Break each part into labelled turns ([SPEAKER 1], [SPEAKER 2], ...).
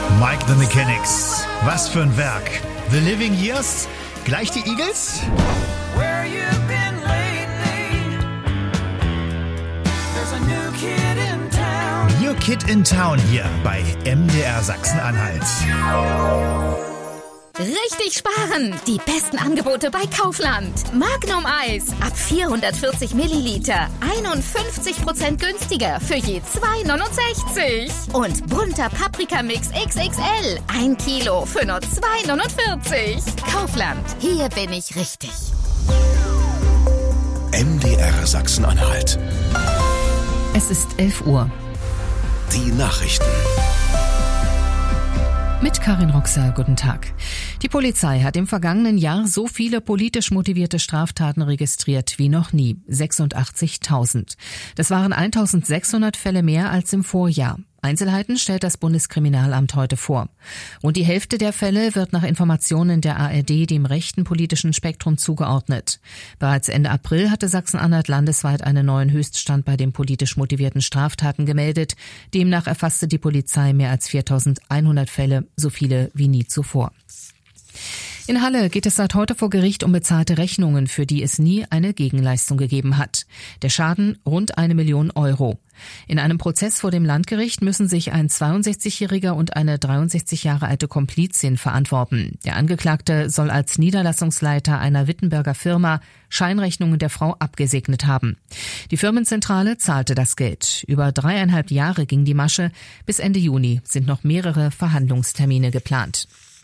[SPEAKER 1] Mike the Mechanics. Was für ein Werk. The Living Years. Gleich die Eagles.
[SPEAKER 2] Where you been lately? There's a new kid in town.
[SPEAKER 1] New Kid in Town hier bei MDR Sachsen-Anhalt.
[SPEAKER 3] Richtig sparen! Die besten Angebote bei Kaufland. Magnum Eis ab 440 Milliliter. 51% günstiger für je 2,69. Und bunter Paprikamix XXL. 1 Kilo für nur 2,49. Kaufland. Hier bin ich richtig.
[SPEAKER 4] MDR Sachsen-Anhalt.
[SPEAKER 5] Es ist 11 Uhr.
[SPEAKER 4] Die Nachrichten.
[SPEAKER 5] Mit Karin Roxer, guten Tag. Die Polizei hat im vergangenen Jahr so viele politisch motivierte Straftaten registriert wie noch nie. 86.000. Das waren 1.600 Fälle mehr als im Vorjahr. Einzelheiten stellt das Bundeskriminalamt heute vor. Rund die Hälfte der Fälle wird nach Informationen der ARD dem rechten politischen Spektrum zugeordnet. Bereits Ende April hatte Sachsen-Anhalt landesweit einen neuen Höchststand bei den politisch motivierten Straftaten gemeldet. Demnach erfasste die Polizei mehr als 4.100 Fälle, so viele wie nie zuvor. In Halle geht es seit heute vor Gericht um bezahlte Rechnungen, für die es nie eine Gegenleistung gegeben hat. Der Schaden rund 1 Million Euro. In einem Prozess vor dem Landgericht müssen sich ein 62-jähriger und eine 63 Jahre alte Komplizin verantworten. Der Angeklagte soll als Niederlassungsleiter einer Wittenberger Firma Scheinrechnungen der Frau abgesegnet haben. Die Firmenzentrale zahlte das Geld. Über 3,5 Jahre ging die Masche. Bis Ende Juni sind noch mehrere Verhandlungstermine geplant.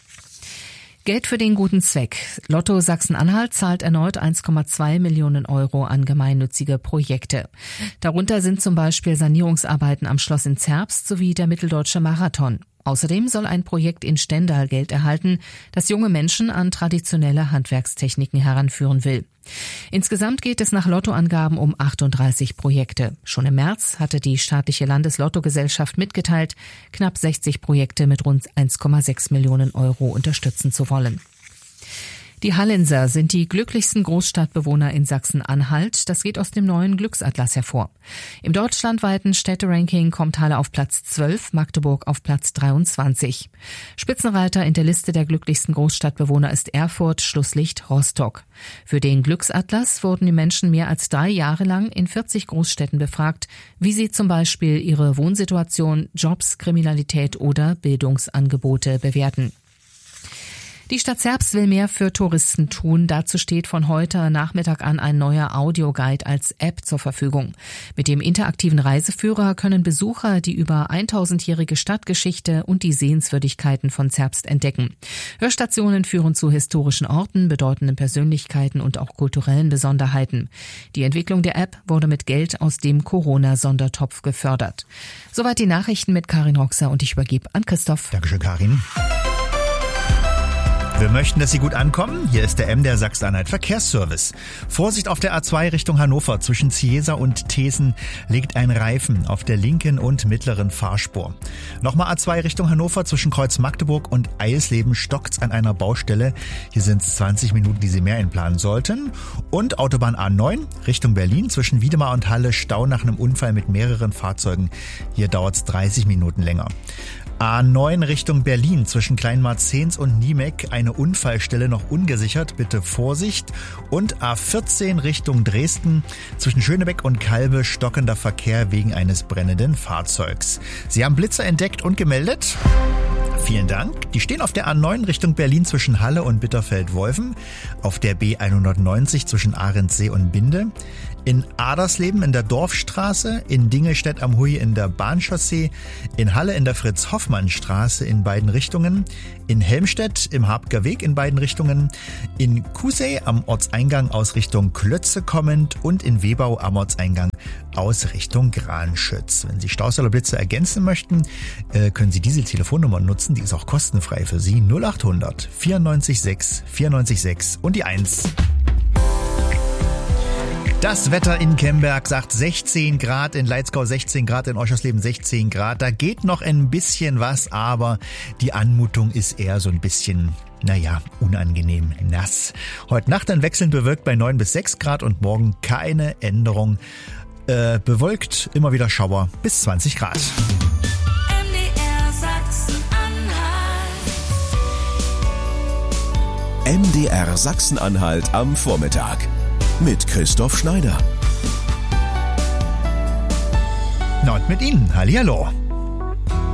[SPEAKER 5] Geld für den guten Zweck. Lotto Sachsen-Anhalt zahlt erneut 1,2 Millionen Euro an gemeinnützige Projekte. Darunter sind zum Beispiel Sanierungsarbeiten am Schloss in Zerbst sowie der Mitteldeutsche Marathon. Außerdem soll ein Projekt in Stendal Geld erhalten, das junge Menschen an traditionelle Handwerkstechniken heranführen will. Insgesamt geht es nach Lottoangaben um 38 Projekte. Schon im März hatte die staatliche Landeslottogesellschaft mitgeteilt, knapp 60 Projekte mit rund 1,6 Millionen Euro unterstützen zu wollen. Die Hallenser sind die glücklichsten Großstadtbewohner in Sachsen-Anhalt. Das geht aus dem neuen Glücksatlas hervor. Im deutschlandweiten Städteranking kommt Halle auf Platz 12, Magdeburg auf Platz 23. Spitzenreiter in der Liste der glücklichsten Großstadtbewohner ist Erfurt, Schlusslicht Rostock. Für den Glücksatlas wurden die Menschen mehr als 3 Jahre lang in 40 Großstädten befragt, wie sie zum Beispiel ihre Wohnsituation, Jobs, Kriminalität oder Bildungsangebote bewerten. Die Stadt Zerbst will mehr für Touristen tun. Dazu steht von heute Nachmittag an ein neuer Audioguide als App zur Verfügung. Mit dem interaktiven Reiseführer können Besucher die über 1000-jährige Stadtgeschichte und die Sehenswürdigkeiten von Zerbst entdecken. Hörstationen führen zu historischen Orten, bedeutenden Persönlichkeiten und auch kulturellen Besonderheiten. Die Entwicklung der App wurde mit Geld aus dem Corona-Sondertopf gefördert. Soweit die Nachrichten mit Karin Roxer und ich übergebe an Christoph.
[SPEAKER 1] Dankeschön, Karin. Wir möchten, dass Sie gut ankommen. Hier ist der MDR Sachsen-Anhalt Verkehrsservice. Vorsicht auf der A2 Richtung Hannover. Zwischen Ziesa und Thesen liegt ein Reifen auf der linken und mittleren Fahrspur. Nochmal A2 Richtung Hannover. Zwischen Kreuz Magdeburg und Eisleben stockt's an einer Baustelle. Hier sind es 20 Minuten, die Sie mehr einplanen sollten. Und Autobahn A9 Richtung Berlin. Zwischen Wiedemar und Halle Stau nach einem Unfall mit mehreren Fahrzeugen. Hier dauert's 30 Minuten länger. A9 Richtung Berlin zwischen Kleinmarzens und Niemek, eine Unfallstelle noch ungesichert, bitte Vorsicht. Und A14 Richtung Dresden zwischen Schönebeck und Kalbe stockender Verkehr wegen eines brennenden Fahrzeugs. Sie haben Blitzer entdeckt und gemeldet? Vielen Dank. Die stehen auf der A9 Richtung Berlin zwischen Halle und Bitterfeld-Wolfen, auf der B190 zwischen Ahrensee und Binde, in Adersleben in der Dorfstraße, in Dingelstedt am Huy in der Bahnchaussee, in Halle in der Fritz-Hoffmann-Straße in beiden Richtungen, in Helmstedt im Habger Weg in beiden Richtungen, in Kusey am Ortseingang aus Richtung Klötze kommend und in Webau am Ortseingang aus Richtung Granschütz. Wenn Sie Staus oder Blitze ergänzen möchten, können Sie diese Telefonnummer nutzen, die ist auch kostenfrei für Sie. 0800 94 6 94 6 und die 1. Das Wetter in Kemberg sagt 16 Grad, in Leitzgau 16 Grad, in Oschersleben 16 Grad. Da geht noch ein bisschen was, aber die Anmutung ist eher so ein bisschen, unangenehm nass. Heute Nacht dann wechselnd bewölkt bei 9 bis 6 Grad und morgen keine Änderung. Bewölkt, immer wieder Schauer bis 20 Grad.
[SPEAKER 2] MDR Sachsen-Anhalt.
[SPEAKER 4] MDR Sachsen-Anhalt am Vormittag mit Christoph Schneider.
[SPEAKER 1] Na und mit Ihnen. Hallihallo.